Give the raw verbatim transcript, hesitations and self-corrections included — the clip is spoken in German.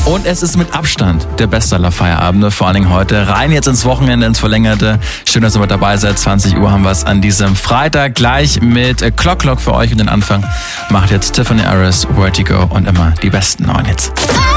Und es ist mit Abstand der beste aller Feierabende, vor allen Dingen heute. Rein jetzt ins Wochenende, ins Verlängerte. Schön, dass ihr mit dabei seid. zwanzig Uhr haben wir es an diesem Freitag. Gleich mit Clock Clock für euch und den Anfang macht jetzt Tiffany Harris, Vertigo und immer die besten neuen Hits.